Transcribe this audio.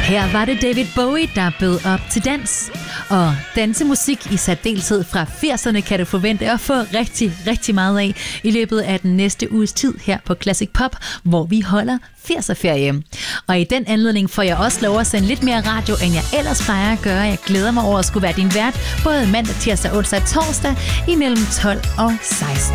Her var det David Bowie, der bød op til dans. Og dansemusik i særdeleshed fra 80'erne kan du forvente at få rigtig, rigtig meget af i løbet af den næste uges tid her på Classic Pop, hvor vi holder 80'er-ferie. Og i den anledning får jeg også lov at sende lidt mere radio, end jeg ellers plejer at gøre. Jeg glæder mig over at skulle være din vært både mandag, tirsdag, onsdag og torsdag imellem 12 og 16.